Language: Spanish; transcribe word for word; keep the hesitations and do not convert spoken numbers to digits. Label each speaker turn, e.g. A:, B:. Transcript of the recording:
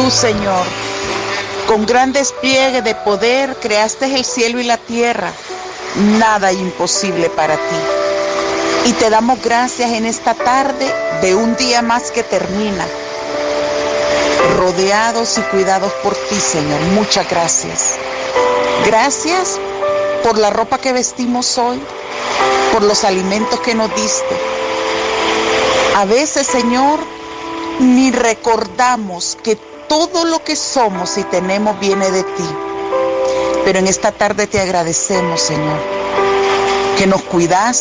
A: Tú, Señor, con gran despliegue de poder, creaste el cielo y la tierra. Nada imposible para ti. Y te damos gracias en esta tarde de un día más que termina. Rodeados y cuidados por ti, Señor. Muchas gracias. Gracias por la ropa que vestimos hoy, por los alimentos que nos diste. A veces, Señor, ni recordamos que todo lo que somos y tenemos viene de ti. Pero en esta tarde te agradecemos, Señor, que nos cuidaste,